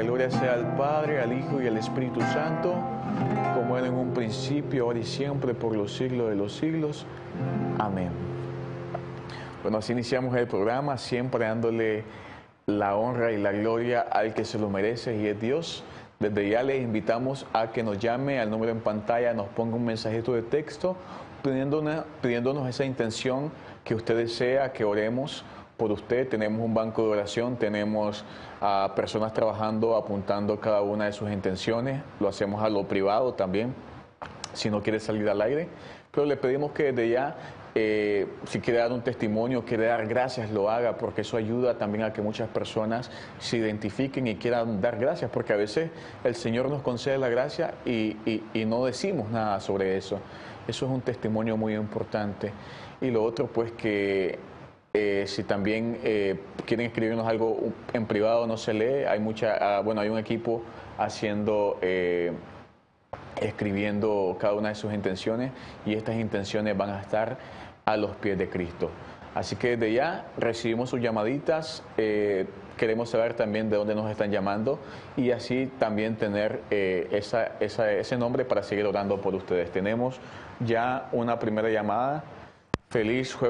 gloria sea al Padre, al Hijo y al Espíritu Santo, como era en un principio, ahora y siempre, por los siglos de los siglos. Amén. Bueno, así iniciamos el programa, siempre dándole la honra y la gloria al que se lo merece, y es Dios. Desde ya les invitamos a que nos llame al número en pantalla, nos ponga un mensajito de texto pidiéndonos esa intención que usted desea que oremos por usted. Tenemos un banco de oración, tenemos a personas trabajando, apuntando cada una de sus intenciones. Lo hacemos a lo privado también, si no quiere salir al aire. Pero le pedimos que desde ya, si quiere dar un testimonio, quiere dar gracias, lo haga, porque eso ayuda también a que muchas personas se identifiquen y quieran dar gracias, porque a veces el Señor nos concede la gracia y no decimos nada sobre eso. Eso es un testimonio muy importante. Y lo otro, pues, que si también quieren escribirnos algo en privado, no se lee, hay hay un equipo haciendo... escribiendo cada una de sus intenciones, y estas intenciones van a estar a los pies de Cristo. Así que desde ya recibimos sus llamaditas, queremos saber también de dónde nos están llamando, y así también tener ese nombre para seguir orando por ustedes. Tenemos ya una primera llamada. Feliz jueves.